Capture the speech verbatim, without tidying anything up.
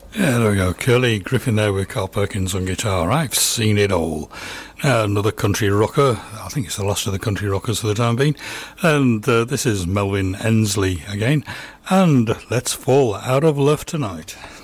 Yeah, there we go. Curly Griffin there with Carl Perkins on guitar. I've seen it all. Now, another country rocker. I think it's the last of the country rockers for the time being. And uh, this is Melvin Ensley again. And Let's Fall Out of Love Tonight.